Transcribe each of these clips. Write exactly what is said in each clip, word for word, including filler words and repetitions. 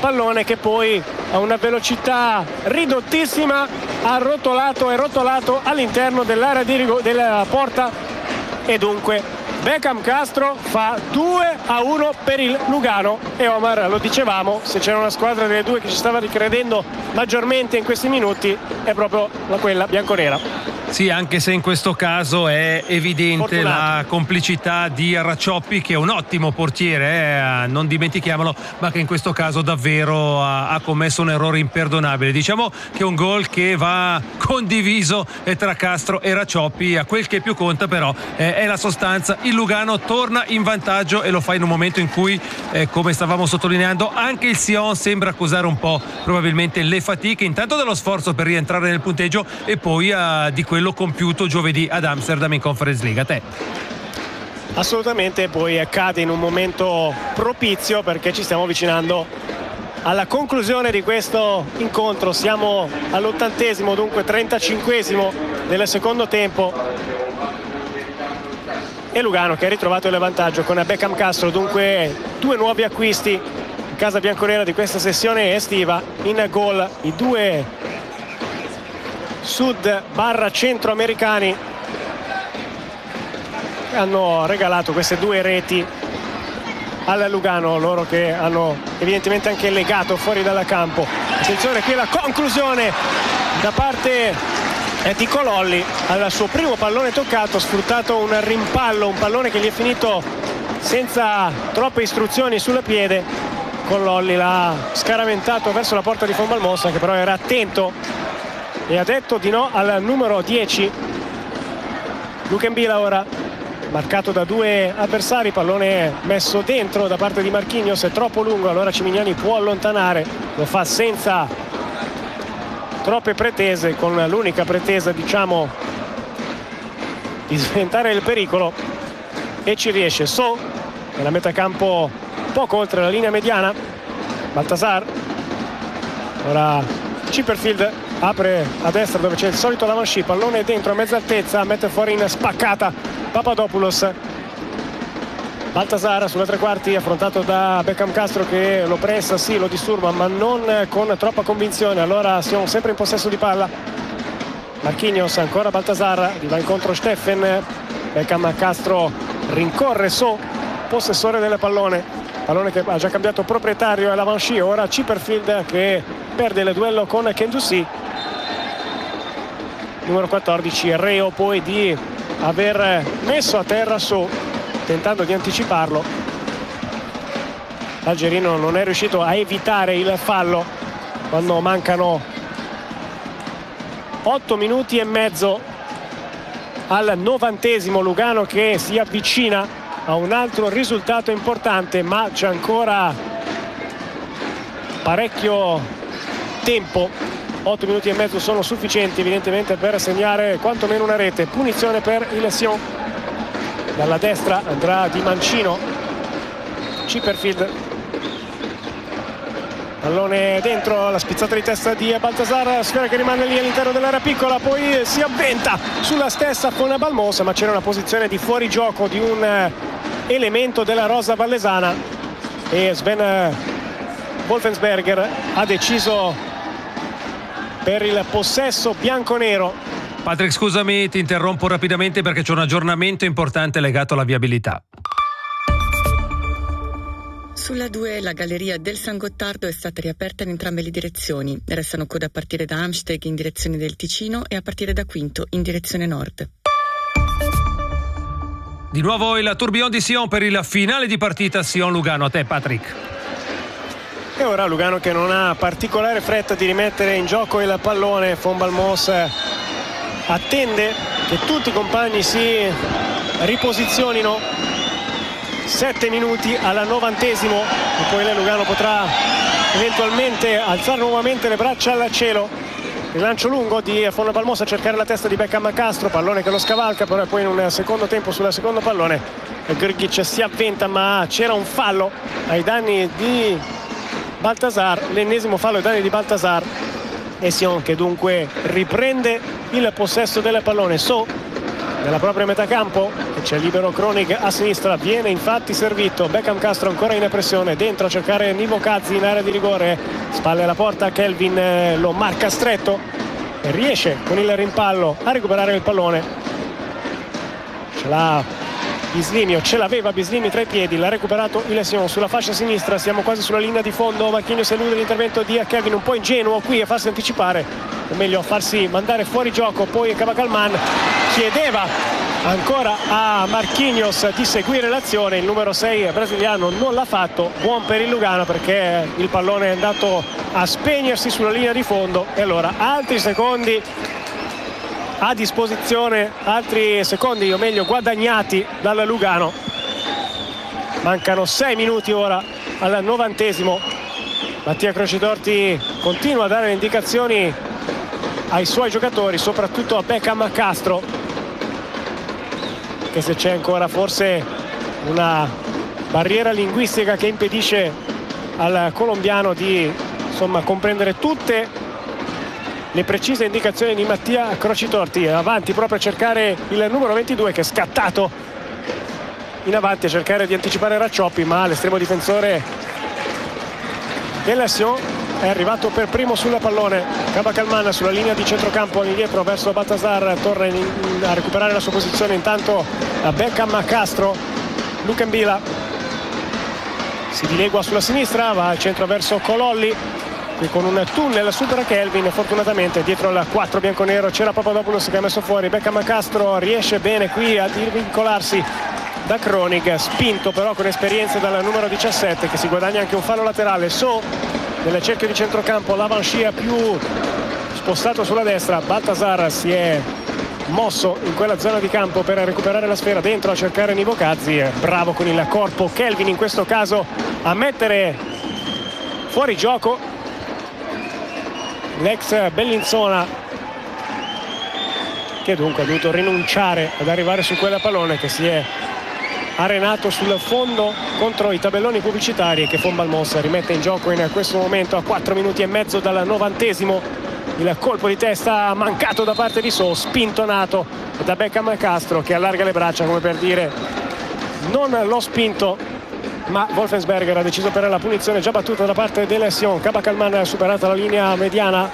pallone che poi a una velocità ridottissima ha rotolato e rotolato all'interno dell'area di rigore della porta, e dunque Beckham Castro fa due a uno per il Lugano. E Omar, lo dicevamo, se c'era una squadra delle due che ci stava ricredendo maggiormente in questi minuti è proprio la quella bianconera. Sì, anche se in questo caso è evidente Fortunato. La complicità di Racioppi, che è un ottimo portiere, eh, non dimentichiamolo, ma che in questo caso davvero ha, ha commesso un errore imperdonabile. Diciamo che è un gol che va condiviso tra Castro e Racioppi. A quel che più conta però eh, è la sostanza. Il Lugano torna in vantaggio e lo fa in un momento in cui, eh, come stavamo sottolineando, anche il Sion sembra accusare un po' probabilmente le fatiche, intanto dello sforzo per rientrare nel punteggio e poi eh, di quello compiuto giovedì ad Amsterdam in Conference League. A te. Assolutamente, poi accade in un momento propizio perché ci stiamo avvicinando alla conclusione di questo incontro. Siamo all'ottantesimo, dunque trentacinquesimo del secondo tempo, e Lugano che ha ritrovato il vantaggio con Beckham Castro. Dunque due nuovi acquisti in casa bianconera di questa sessione estiva. In gol i due sud barra centroamericani hanno regalato queste due reti al Lugano, loro che hanno evidentemente anche legato fuori dal campo. Attenzione, qui la conclusione da parte di Cololli al suo primo pallone toccato, sfruttato un rimpallo, un pallone che gli è finito senza troppe istruzioni sul piede. Cololli l'ha scaraventato verso la porta di Fondbalmossa, che però era attento e ha detto di no al numero dieci. Luckenbiela ora marcato da due avversari, pallone messo dentro da parte di Marquinhos, è troppo lungo, allora Cimignani può allontanare, lo fa senza troppe pretese, con l'unica pretesa diciamo di sventare il pericolo, e ci riesce. So nella metà campo poco oltre la linea mediana. Baltasar, ora Chipperfield apre a destra dove c'è il solito Lavanchi, pallone dentro a mezza altezza, mette fuori in spaccata Papadopoulos. Baltasar sulla tre quarti, affrontato da Beckham Castro che lo pressa, sì, lo disturba, ma non con troppa convinzione. Allora siamo sempre in possesso di palla. Marquinhos, ancora Baltasar, gli va incontro Steffen. Beckham Castro rincorre So, possessore del pallone, pallone che ha già cambiato proprietario, è Lavanchi. Ora Chipperfield che perde il duello con Kendouzi. Numero quattordici, reo poi di aver messo a terra So, tentando di anticiparlo. L'algerino non è riuscito a evitare il fallo quando mancano otto minuti e mezzo al novantesimo. Lugano che si avvicina a un altro risultato importante, ma c'è ancora parecchio tempo. Otto minuti e mezzo sono sufficienti evidentemente per segnare quantomeno una rete. Punizione per il Sion. Dalla destra andrà Di Mancino. Chipperfield, pallone dentro, la spizzata di testa di Baltasar, sfera che rimane lì all'interno dell'area piccola, poi si avventa sulla stessa con Balmossa, ma c'era una posizione di fuorigioco di un elemento della rosa vallesana e Sven Wolfensberger ha deciso per il possesso bianconero. Patrick, scusami, ti interrompo rapidamente perché c'è un aggiornamento importante legato alla viabilità. Sulla due la galleria del San Gottardo è stata riaperta in entrambe le direzioni. Restano code a partire da Amsteg in direzione del Ticino e a partire da Quinto in direzione nord. Di nuovo il tourbillon di Sion per il finale di partita Sion-Lugano. A te, Patrick. E ora Lugano che non ha particolare fretta di rimettere in gioco il pallone. Fondbalmos attende che tutti i compagni si riposizionino. Sette minuti al novantesimo e poi il Lugano potrà eventualmente alzare nuovamente le braccia al cielo. Il lancio lungo di Fondbalmos a cercare la testa di Beckham Castro, pallone che lo scavalca, però poi in un secondo tempo sul secondo pallone Grgic si avventa, ma c'era un fallo ai danni di Baltasar, l'ennesimo fallo ai danni di Baltasar, e Sion che dunque riprende il possesso del pallone. So nella propria metà campo, c'è libero Kronig a sinistra, viene infatti servito Beckham Castro ancora in pressione, dentro a cercare Nivo Kazzi in area di rigore, spalle alla porta, Kelvin lo marca stretto e riesce con il rimpallo a recuperare il pallone. Ce l'ha Bislimi, o ce l'aveva Bislimi tra i piedi, l'ha recuperato il Sion sulla fascia sinistra, siamo quasi sulla linea di fondo, Marquinhos elude l'intervento di Kevin, un po' ingenuo qui a farsi anticipare, o meglio a farsi mandare fuori gioco, poi Cabakalman chiedeva ancora a Marquinhos di seguire l'azione, il numero sei brasiliano non l'ha fatto, buon per il Lugano perché il pallone è andato a spegnersi sulla linea di fondo e allora altri secondi a disposizione, altri secondi o meglio guadagnati dal Lugano. Mancano sei minuti ora al novantesimo. Mattia Crocitorti continua a dare le indicazioni ai suoi giocatori, soprattutto a Beckham Castro, che se c'è ancora forse una barriera linguistica che impedisce al colombiano di insomma comprendere tutte le precise indicazioni di Mattia Crocitorti, avanti proprio a cercare il numero ventidue che è scattato in avanti a cercare di anticipare Raccioppi, ma l'estremo difensore della Sion è arrivato per primo sul pallone. Cabakalman sulla linea di centrocampo indietro verso Baltasar, torna in, in, a recuperare la sua posizione, intanto a Beckham Castro, Lukembila si dilegua sulla sinistra, va al centro verso Cololli, con un tunnel supera Kelvin, fortunatamente dietro il quattro bianconero c'era Papadopoulos che ha messo fuori. Beckham Castro riesce bene qui a vincolarsi da Kronig, spinto però con esperienza dal numero diciassette che si guadagna anche un fallo laterale. So nel cerchio di centrocampo, l'avanscia più spostato sulla destra, Baltasar si è mosso in quella zona di campo per recuperare la sfera, dentro a cercare Nivo Kazzi, bravo con il corpo Kelvin in questo caso a mettere fuori gioco l'ex Bellinzona, che dunque ha dovuto rinunciare ad arrivare su quella pallone, che si è arenato sul fondo contro i tabelloni pubblicitari, che Von Balmos rimette in gioco in questo momento a quattro minuti e mezzo dal novantesimo. Il colpo di testa mancato da parte di So, spintonato da Beckham Castro che allarga le braccia come per dire non l'ho spinto, ma Wolfensberger ha deciso per la punizione già battuta da parte della Sion. Cabakalman ha superato la linea mediana,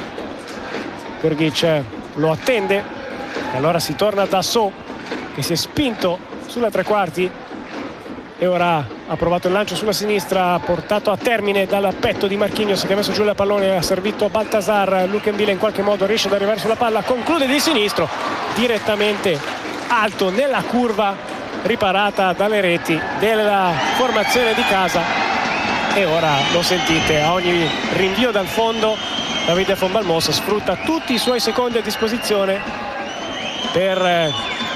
Grgic lo attende e allora si torna da So che si è spinto sulla tre quarti e ora ha provato il lancio sulla sinistra, portato a termine dal petto di Marquinhos che ha messo giù il pallone, ha servito Baltasar. Lukembila in qualche modo riesce ad arrivare sulla palla, conclude di sinistro direttamente alto nella curva riparata dalle reti della formazione di casa e ora lo sentite, a ogni rinvio dal fondo Davide Von Balmos sfrutta tutti i suoi secondi a disposizione per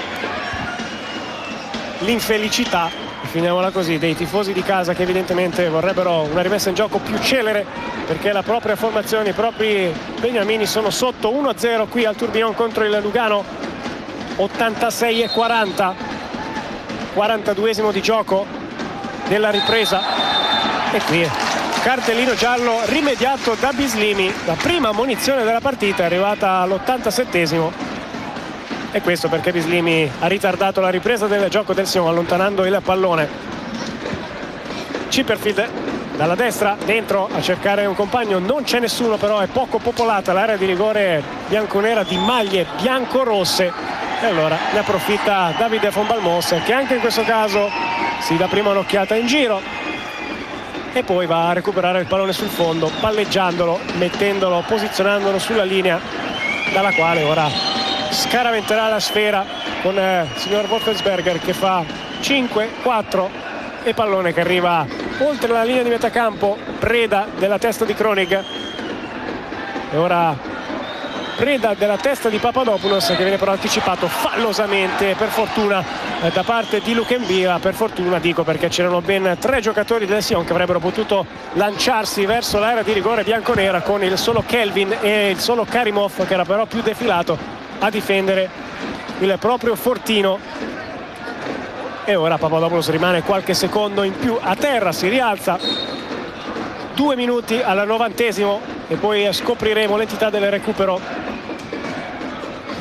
l'infelicità, finiamola così, dei tifosi di casa che evidentemente vorrebbero una rimessa in gioco più celere perché la propria formazione, i propri beniamini sono sotto uno a zero qui al Tourbillon contro il Lugano. Ottantasei e quaranta, quarantaduesimo di gioco della ripresa e qui cartellino giallo rimediato da Bislimi, la prima ammonizione della partita è arrivata all'ottantasettesimo e questo perché Bislimi ha ritardato la ripresa del gioco del Sion allontanando il pallone. Chipperfield dalla destra dentro a cercare un compagno, non c'è nessuno, però è poco popolata l'area di rigore bianconera di maglie bianco-rosse e allora ne approfitta Davide Von Balmos che anche in questo caso si dà prima un'occhiata in giro e poi va a recuperare il pallone sul fondo palleggiandolo, mettendolo, posizionandolo sulla linea dalla quale ora scaraventerà la sfera con eh, il signor Wolfensberger che fa cinque quattro e pallone che arriva oltre la linea di metà campo, preda della testa di Kronig e ora preda della testa di Papadopoulos che viene però anticipato fallosamente per fortuna eh, da parte di Lukembila. Per fortuna dico perché c'erano ben tre giocatori del Sion che avrebbero potuto lanciarsi verso l'area di rigore bianconera con il solo Kelvin e il solo Karimov che era però più defilato a difendere il proprio fortino e ora Papadopoulos rimane qualche secondo in più a terra, si rialza. Due minuti al novantesimo e poi scopriremo l'entità del recupero.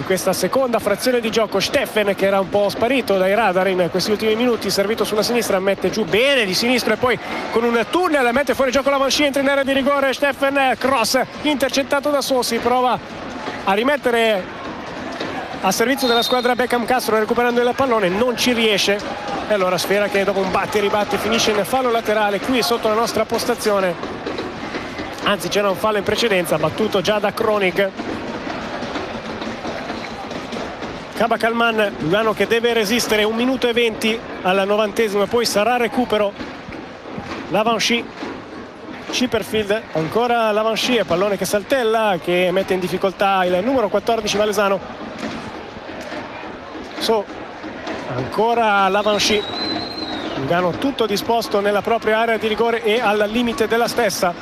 questa seconda frazione di gioco. Steffen, che era un po' sparito dai radar in questi ultimi minuti, servito sulla sinistra, mette giù bene di sinistra e poi con un tunnel mette fuori gioco la Vanchi, entra in area di rigore. Steffen, cross intercettato da Sossi, prova a rimettere a servizio della squadra Beckham Castro recuperando il pallone, non ci riesce, e allora Sfera che dopo un batti e ribatti finisce in fallo laterale qui sotto la nostra postazione. Anzi, c'era un fallo in precedenza battuto già da Kronig. Kaba Kalman, Lugano che deve resistere un minuto e venti alla novantesima, poi sarà recupero. La Vanchi, Chipperfield, ancora la Vanchi, pallone che saltella, che mette in difficoltà il numero quattordici valesano. So, ancora la Vanchi, Lugano tutto disposto nella propria area di rigore e al limite della stessa.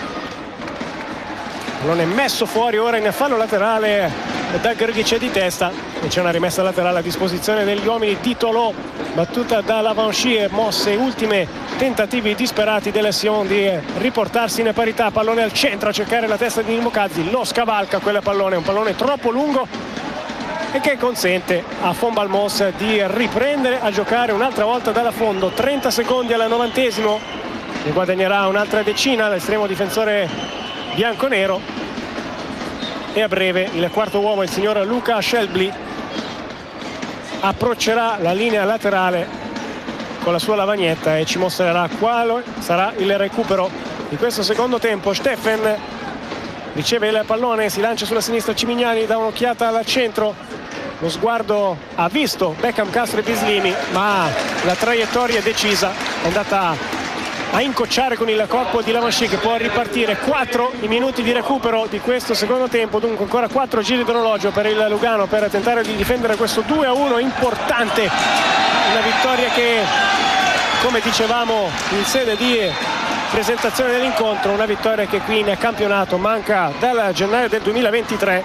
Pallone messo fuori ora in fallo laterale da Grgic di testa, e c'è una rimessa laterale a disposizione degli uomini di Tolò, battuta dalla Vanchi e mosse ultime tentativi disperati delle Sion di riportarsi in parità. Pallone al centro a cercare la testa di Nimokadze, lo scavalca quel pallone, un pallone troppo lungo e che consente a Fombalmos di riprendere a giocare un'altra volta dalla fondo. Trenta secondi alla novantesimo, ne guadagnerà un'altra decina l'estremo difensore bianconero, e a breve il quarto uomo, il signor Luca Shelby, approccerà la linea laterale con la sua lavagnetta e ci mostrerà quale sarà il recupero di questo secondo tempo. Steffen riceve il pallone, si lancia sulla sinistra, Cimignani dà un'occhiata al centro, lo sguardo ha visto Beckham Castro e Bislimi, ma la traiettoria è decisa, è andata a incocciare con il corpo di Lavanchi, che può ripartire. Quattro i minuti di recupero di questo secondo tempo, dunque ancora quattro giri d'orologio per il Lugano per tentare di difendere questo due a uno importante, una vittoria che, come dicevamo in sede di presentazione dell'incontro, una vittoria che qui in campionato manca dal gennaio del duemilaventitré,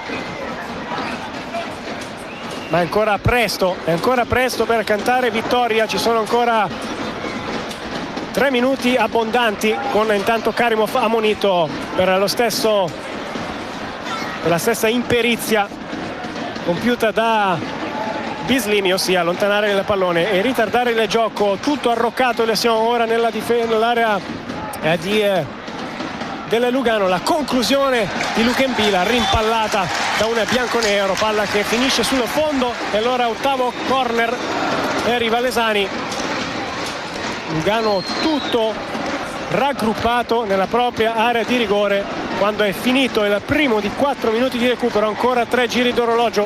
ma è ancora presto, è ancora presto per cantare vittoria. Ci sono ancora tre minuti abbondanti, con intanto Karimov ammonito per lo stesso per la stessa imperizia compiuta da Bislimi, ossia allontanare il pallone e ritardare il gioco. Tutto arroccato le siamo ora nella nell'area eh, di eh, del Lugano. La conclusione di Lukembila, rimpallata da un bianconero, palla che finisce sul fondo, e allora ottavo corner per i valesani. Lugano tutto raggruppato nella propria area di rigore quando è finito il primo di quattro minuti di recupero. Ancora tre giri d'orologio.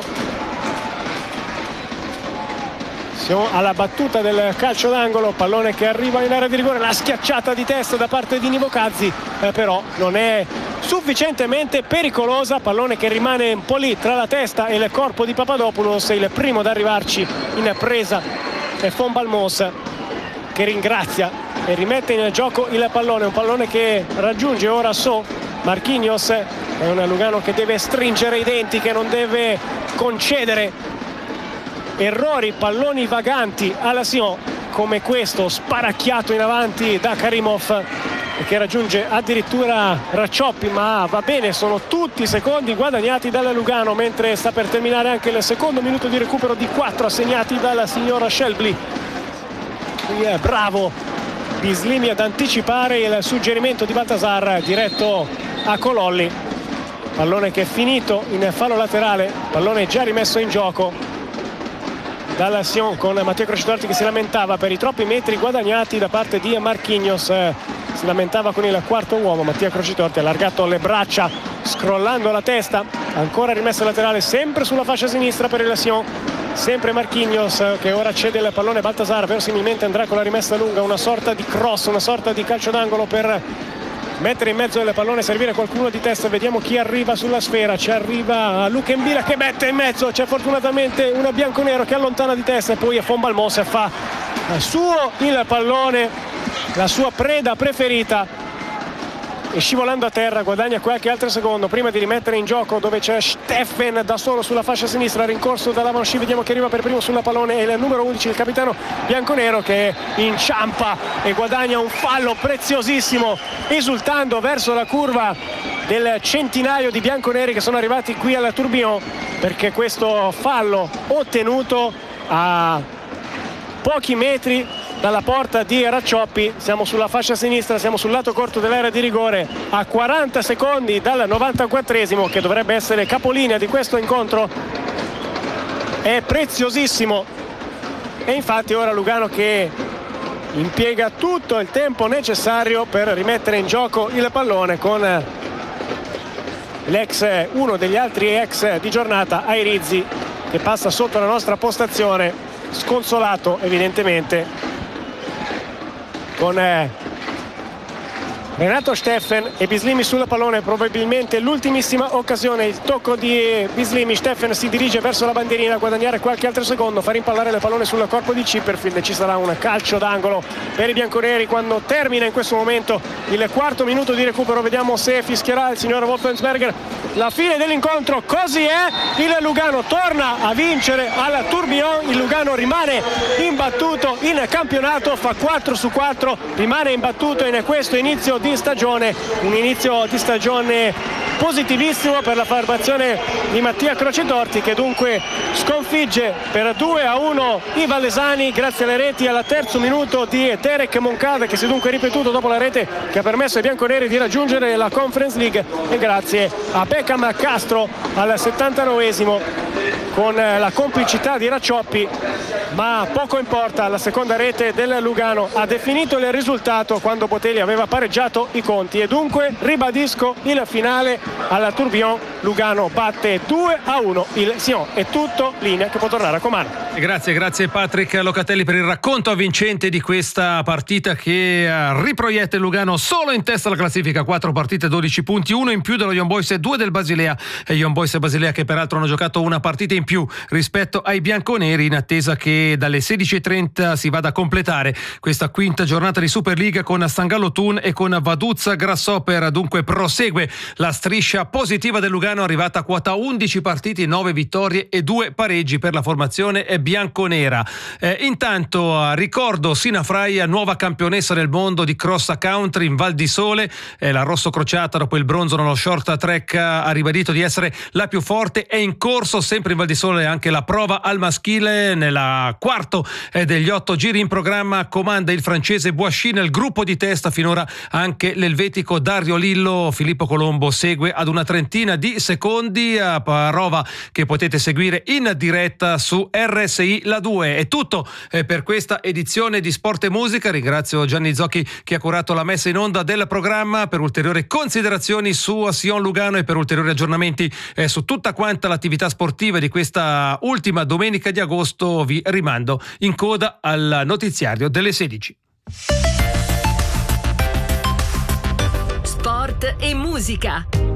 Siamo alla battuta del calcio d'angolo, pallone che arriva in area di rigore, la schiacciata di testa da parte di Nimokadze, eh, però non è sufficientemente pericolosa, pallone che rimane un po' lì tra la testa e il corpo di Papadopoulos. Il primo ad arrivarci in presa è Fombalmos, che ringrazia e rimette in gioco il pallone, un pallone che raggiunge ora So. Marquinhos è un Lugano che deve stringere i denti, che non deve concedere errori, palloni vaganti alla Sion come questo sparacchiato in avanti da Karimov, che raggiunge addirittura Raccioppi, ma va bene, sono tutti secondi guadagnati dalla Lugano, mentre sta per terminare anche il secondo minuto di recupero di quattro assegnati dalla signora Shelby. È bravo Bislimi ad anticipare il suggerimento di Baltasar diretto a Cololli. Pallone che è finito in fallo laterale, pallone già rimesso in gioco dalla Sion, con Matteo Crocitorti che si lamentava per i troppi metri guadagnati da parte di Marquinhos. Si lamentava con il quarto uomo, Mattia Crocitorti ha allargato le braccia scrollando la testa. Ancora rimessa laterale sempre sulla fascia sinistra per il Sion. Sempre Marquinhos che ora cede il pallone a Baltasar, verosimilmente andrà con la rimessa lunga, una sorta di cross, una sorta di calcio d'angolo per mettere in mezzo il pallone, servire qualcuno di testa. Vediamo chi arriva sulla sfera. Ci arriva Lukembila che mette in mezzo, c'è fortunatamente una bianconero che allontana di testa, e poi Fombalmos fa suo il pallone, la sua preda preferita, e scivolando a terra guadagna qualche altro secondo prima di rimettere in gioco, dove c'è Steffen da solo sulla fascia sinistra, rincorso dalla Vanchi. Vediamo che arriva per primo sulla pallone il numero undici, il capitano bianconero, che inciampa e guadagna un fallo preziosissimo, esultando verso la curva del centinaio di bianconeri che sono arrivati qui alla Tourbillon, perché questo fallo ottenuto a pochi metri dalla porta di Raccioppi, siamo sulla fascia sinistra, siamo sul lato corto dell'area di rigore, a quaranta secondi dal novantaquattresimo, che dovrebbe essere capolinea di questo incontro, è preziosissimo. E infatti ora Lugano che impiega tutto il tempo necessario per rimettere in gioco il pallone con l'ex, uno degli altri ex di giornata, Airizzi, che passa sotto la nostra postazione, sconsolato evidentemente, con eh, Renato Steffen e Bislimi sul pallone. Probabilmente l'ultimissima occasione, il tocco di Bislimi. Steffen si dirige verso la bandierina a guadagnare qualche altro secondo, fa rimpallare il pallone sul corpo di Chipperfield. Ci sarà un calcio d'angolo per i bianconeri quando termina in questo momento il quarto minuto di recupero. Vediamo se fischierà il signor Wolfensberger la fine dell'incontro. Così è, il Lugano torna a vincere alla Tourbillon, il Lugano rimane imbattuto in campionato, fa quattro su quattro, rimane imbattuto in questo inizio di stagione, un inizio di stagione positivissimo per la formazione di Mattia Crocetorti, che dunque sconfigge per due a uno i vallesani grazie alle reti al terzo minuto di Terek Moncada, che si è dunque ripetuto dopo la rete che ha permesso ai bianconeri di raggiungere la Conference League, e grazie a Beckham Castro al settantanovesimo con la complicità di Raccioppi. Ma poco importa, la seconda rete del Lugano ha definito il risultato quando Botelli aveva pareggiato i conti, e dunque ribadisco il finale alla Tourbillon: Lugano batte due a uno il Sion. È tutto, linea che può tornare a comando. Grazie, grazie Patrick Locatelli per il racconto avvincente di questa partita che riproietta il Lugano solo in testa alla classifica, quattro partite, dodici punti, uno in più dello Young Boys e due del Basilea, e Young Boys e Basilea che peraltro hanno giocato una partita in più rispetto ai bianconeri, in attesa che dalle sedici e trenta si vada a completare questa quinta giornata di Super League con Sangallo Thun e con Vaduz Grasshopper. Dunque prosegue la striscia positiva del Lugano, arrivata a quota undici partite, nove vittorie e due pareggi per la formazione bianconera. Eh, intanto ricordo Sina Fraia, nuova campionessa del mondo di cross country in Val di Sole. Eh, la rosso crociata, dopo il bronzo nello short track, ha ribadito di essere la più forte. È in corso sempre in Val di Sole anche la prova al maschile. Nella quarto eh, degli otto giri in programma comanda il francese Boischi, nel gruppo di testa finora anche l'elvetico Dario Lillo. Filippo Colombo segue ad una trentina di secondi, a prova che potete seguire in diretta su R S I La due. È tutto eh, per questa edizione di Sport e Musica. Ringrazio Gianni Zocchi che ha curato la messa in onda del programma. Per ulteriori considerazioni su Sion Lugano e per ulteriori aggiornamenti eh, su tutta quanta l'attività sportiva di questa ultima domenica di agosto, vi rimando in coda al notiziario delle sedici. Sport e musica.